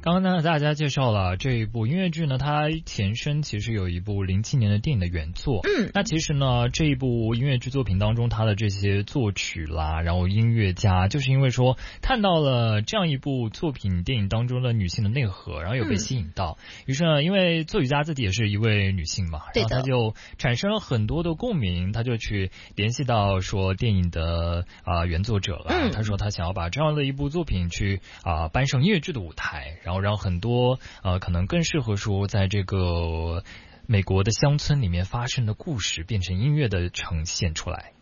刚刚呢，大家介绍了这一部音乐剧呢，它前身其实有一部07年的电影的原作。那其实呢，这一部音乐剧作品当中，它的这些作曲啦，然后音乐家，就是因为说看到了这样一部作品电影当中的女性的内核，然后有被吸引到。于是呢，因为作曲家自己也是一位女性嘛，然后她就产生了很多的共鸣，她就去联系到说电影的原作者了。她说她想要把这样的一部作品去搬上音乐剧的舞台，然后让很多可能更适合说在这个美国的乡村里面发生的故事变成音乐的呈现出来。